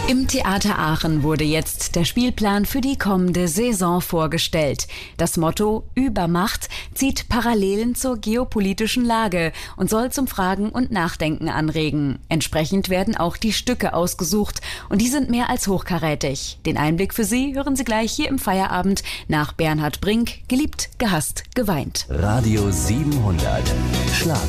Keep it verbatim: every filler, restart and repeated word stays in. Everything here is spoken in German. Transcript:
Im Theater Aachen wurde jetzt der Spielplan für die kommende Saison vorgestellt. Das Motto Übermacht zieht Parallelen zur geopolitischen Lage und soll zum Fragen und Nachdenken anregen. Entsprechend werden auch die Stücke ausgesucht und die sind mehr als hochkarätig. Den Einblick für Sie hören Sie gleich hier im Feierabend nach Bernhard Brink, Geliebt, gehasst, geweint. Radio siebenhundert Schlager.